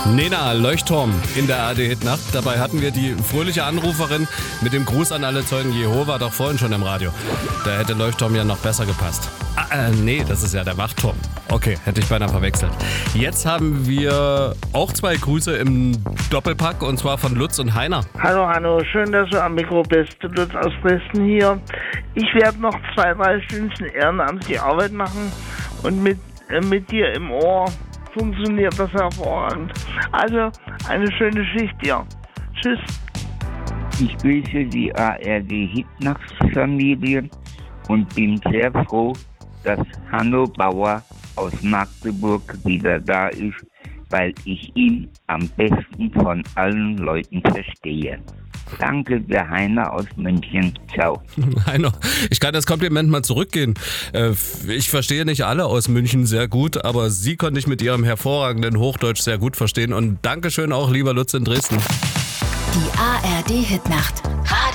Nena, Leuchtturm in der ARD-Hitnacht. Dabei hatten wir die fröhliche Anruferin mit dem Gruß an alle Zeugen Jehova doch vorhin schon im Radio. Da hätte Leuchtturm ja noch besser gepasst. Nee, das ist ja der Wachturm. Okay, hätte ich beinahe verwechselt. Jetzt haben wir auch zwei Grüße im Doppelpack und zwar von Lutz und Heiner. Hallo Hanno, schön, dass du am Mikro bist. Lutz aus Dresden hier. Ich werde noch 2-3 Stündchen ehrenamtliche Arbeit machen und mit dir im Ohr funktioniert das hervorragend. Also, eine schöne Schicht dir. Tschüss. Ich grüße die ARD-Hitnachts-Familie und bin sehr froh, dass Hanno Bauer aus Magdeburg wieder da ist, weil ich ihn am besten von allen Leuten verstehe. Danke, der Heiner aus München. Ciao. Heiner, ich kann das Kompliment mal zurückgehen. Ich verstehe nicht alle aus München sehr gut, aber Sie konnte ich mit Ihrem hervorragenden Hochdeutsch sehr gut verstehen. Und Dankeschön auch, lieber Lutz in Dresden. Die ARD-Hitnacht.